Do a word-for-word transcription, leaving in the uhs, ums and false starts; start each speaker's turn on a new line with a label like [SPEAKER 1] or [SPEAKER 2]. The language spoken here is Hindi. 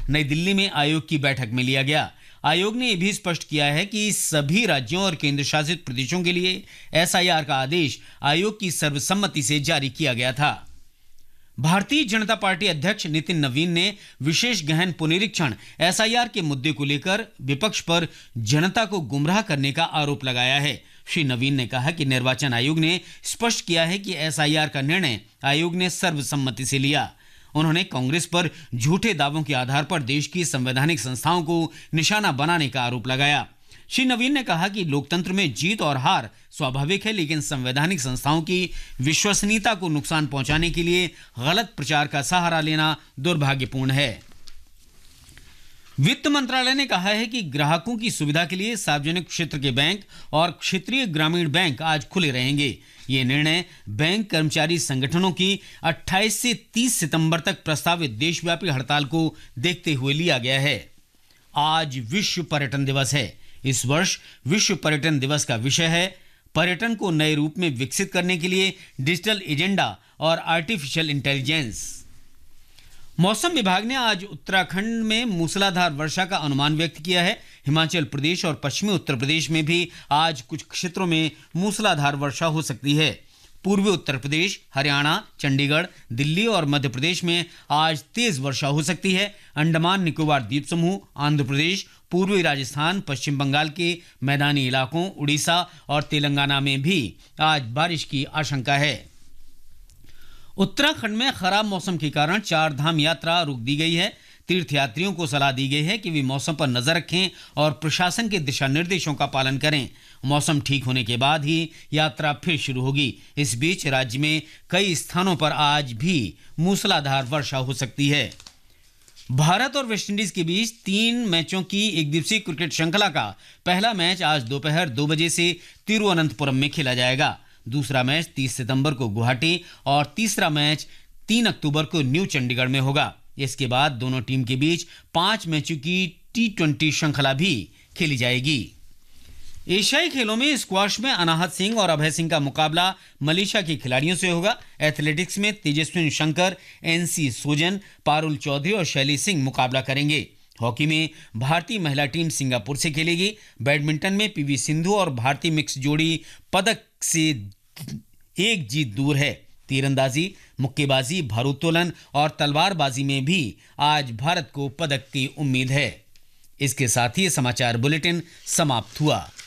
[SPEAKER 1] नई दिल्ली में आयोग की बैठक में लिया गया। आयोग ने यह भी स्पष्ट किया है कि सभी राज्यों और केंद्र शासित प्रदेशों के लिए एस आई आर का आदेश आयोग की सर्वसम्मति से जारी किया गया था। भारतीय जनता पार्टी अध्यक्ष नितिन नवीन ने विशेष गहन पुनरीक्षण एस आई आर के मुद्दे को लेकर विपक्ष पर जनता को गुमराह करने का आरोप लगाया है। श्री नवीन ने कहा कि निर्वाचन आयोग ने स्पष्ट किया है कि एस आई आर का निर्णय आयोग ने सर्वसम्मति से लिया। उन्होंने कांग्रेस पर झूठे दावों के आधार पर देश की संवैधानिक संस्थाओं को निशाना बनाने का आरोप लगाया। श्री नवीन ने कहा कि लोकतंत्र में जीत और हार स्वाभाविक है, लेकिन संवैधानिक संस्थाओं की विश्वसनीयता को नुकसान पहुंचाने के लिए गलत प्रचार का सहारा लेना दुर्भाग्यपूर्ण है। वित्त मंत्रालय ने कहा है कि ग्राहकों की सुविधा के लिए सार्वजनिक क्षेत्र के बैंक और क्षेत्रीय ग्रामीण बैंक आज खुले रहेंगे। ये निर्णय बैंक कर्मचारी संगठनों की अट्ठाईस से तीस सितंबर तक प्रस्तावित देशव्यापी हड़ताल को देखते हुए लिया गया है। आज विश्व पर्यटन दिवस है। इस वर्ष विश्व पर्यटन दिवस का विषय है पर्यटन को नए रूप में विकसित करने के लिए डिजिटल एजेंडा और आर्टिफिशियल इंटेलिजेंस। मौसम विभाग ने आज उत्तराखंड में मूसलाधार वर्षा का अनुमान व्यक्त किया है। हिमाचल प्रदेश और पश्चिमी उत्तर प्रदेश में भी आज कुछ क्षेत्रों में मूसलाधार वर्षा हो सकती है। पूर्वी उत्तर प्रदेश, हरियाणा, चंडीगढ़, दिल्ली और मध्य प्रदेश में आज तेज वर्षा हो सकती है। अंडमान निकोबार द्वीप समूह, आंध्र प्रदेश, पूर्वी राजस्थान, पश्चिम बंगाल के मैदानी इलाकों, उड़ीसा और तेलंगाना में भी आज बारिश की आशंका है। उत्तराखंड में खराब मौसम के कारण चार धाम यात्रा रोक दी गई है। तीर्थयात्रियों को सलाह दी गई है कि वे मौसम पर नजर रखें और प्रशासन के दिशा निर्देशों का पालन करें। मौसम ठीक होने के बाद ही यात्रा फिर शुरू होगी। इस बीच राज्य में कई स्थानों पर आज भी मूसलाधार वर्षा हो सकती है। भारत और वेस्टइंडीज के बीच तीन मैचों की एक दिवसीय क्रिकेट श्रृंखला का पहला मैच आज दोपहर दो बजे से तिरुवनंतपुरम में खेला जाएगा। दूसरा मैच तीस सितंबर को गुवाहाटी और तीसरा मैच तीन अक्टूबर को न्यू चंडीगढ़ में होगा। इसके बाद दोनों टीम के बीच पांच मैचों की टी ट्वेंटी श्रृंखला भी खेली जाएगी। एशियाई खेलों में स्क्वाश में अनाहत सिंह और अभय सिंह का मुकाबला मलेशिया के खिलाड़ियों से होगा। एथलेटिक्स में तेजस्विनी शंकर, एनसी सोजन, पारुल चौधरी और शैली सिंह मुकाबला करेंगे। हॉकी में भारतीय महिला टीम सिंगापुर से खेलेगी। बैडमिंटन में पीवी सिंधु और भारतीय मिक्स जोड़ी पदक से एक जीत दूर है। तीरंदाजी, मुक्केबाजी, भारोत्तोलन और तलवारबाजी में भी आज भारत को पदक की उम्मीद है। इसके साथ ही समाचार बुलेटिन समाप्त हुआ।